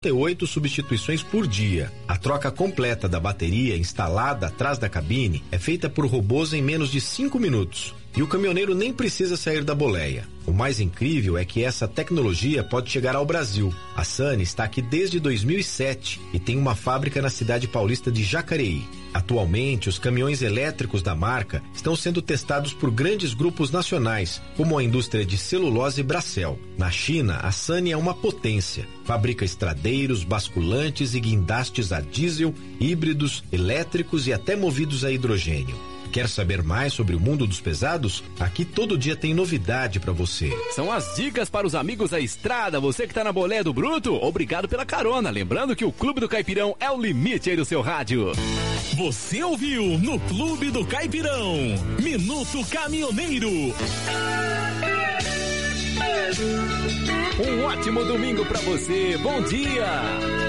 8 substituições por dia. A troca completa da bateria instalada atrás da cabine é feita por robôs em menos de 5 minutos. E o caminhoneiro nem precisa sair da boleia. O mais incrível é que essa tecnologia pode chegar ao Brasil. A Sany está aqui desde 2007 e tem uma fábrica na cidade paulista de Jacareí. Atualmente, os caminhões elétricos da marca estão sendo testados por grandes grupos nacionais, como a indústria de celulose Bracell. Na China, a Sany é uma potência. Fabrica estradeiros, basculantes e guindastes a diesel, híbridos, elétricos e até movidos a hidrogênio. Quer saber mais sobre o mundo dos pesados? Aqui todo dia tem novidade pra você. São as dicas para os amigos da estrada. Você que tá na boleia do Bruto, obrigado pela carona. Lembrando que o Clube do Caipirão é o limite aí do seu rádio. Você ouviu no Clube do Caipirão, Minuto Caminhoneiro. Um ótimo domingo pra você. Bom dia.